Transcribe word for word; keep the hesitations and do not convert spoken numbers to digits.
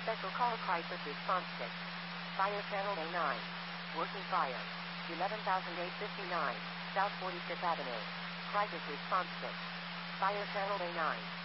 Special Call Crisis Response Kit. Fire Channel A nine. Working fire. eleven thousand eight hundred fifty-nine, South forty-fifth Avenue. Crisis Response Kit. Fire Channel A nine.